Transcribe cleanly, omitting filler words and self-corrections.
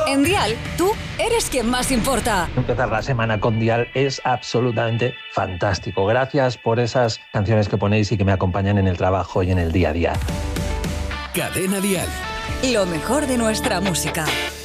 En Dial, tú eres quien más importa. Empezar la semana con Dial es absolutamente fantástico. Gracias por esas canciones que ponéis y que me acompañan en el trabajo y en el día a día. Cadena Dial. Lo mejor de nuestra música.